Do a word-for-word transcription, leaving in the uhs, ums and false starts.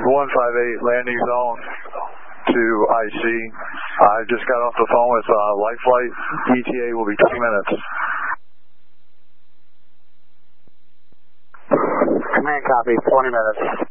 one five eight, landing zone to I C. I just got off the phone with uh, Life Flight. E T A will be twenty minutes. Command copy, twenty minutes.